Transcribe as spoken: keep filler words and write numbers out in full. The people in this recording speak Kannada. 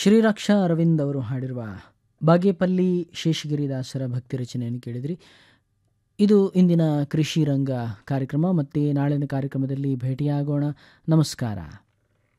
ಶ್ರೀರಕ್ಷಾ ಅರವಿಂದ್ ಅವರು ಹಾಡಿರುವ ಬಾಗೇಪಲ್ಲಿ ಶೇಷಗಿರಿದಾಸರ ಭಕ್ತಿ ರಚನೆಯನ್ನು ಕೇಳಿದ್ರಿ. ಇದು ಇಂದಿನ ಕೃಷಿ ರಂಗ ಕಾರ್ಯಕ್ರಮ. ಮತ್ತೆ ನಾಳಿನ ಕಾರ್ಯಕ್ರಮದಲ್ಲಿ ಭೇಟಿಯಾಗೋಣ. ನಮಸ್ಕಾರ.